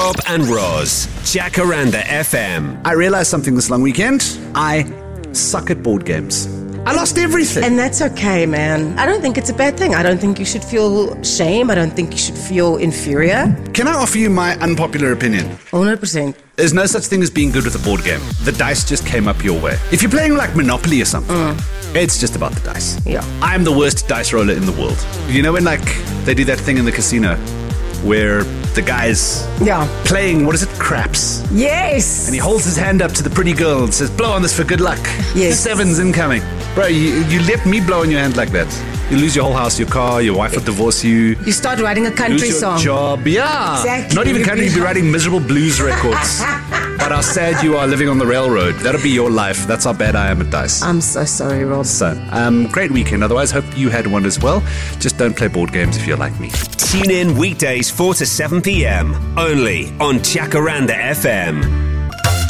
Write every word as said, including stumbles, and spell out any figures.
Rob and Roz, Jacaranda F M. I realized something this long weekend. I suck at board games. I lost everything. And that's okay, man. I don't think it's a bad thing. I don't think you should feel shame. I don't think you should feel inferior. Can I offer you my unpopular opinion? one hundred percent. There's no such thing as being good with a board game. The dice just came up your way. If you're playing like Monopoly or something, mm. it's just about the dice. Yeah. I'm the worst dice roller in the world. You know when like they do that thing in the casino where the guy's yeah. playing, what is it, craps? Yes. And he holds his hand up to the pretty girl and says, blow on this for good luck. Yes. Seven's incoming. Bro, you, you let me blow on your hand like that. You lose your whole house, your car, your wife will divorce you. You start writing a country lose your song. Job. Yeah. Exactly. Not even country, you'll be writing miserable blues records. But how sad you are living on the railroad. That'll be your life. That's how bad I am at dice. I'm so sorry, Rob. So, um, great weekend. Otherwise, hope you had one as well. Just don't play board games if you're like me. Tune in weekdays four to seven p.m. only on Jacaranda F M.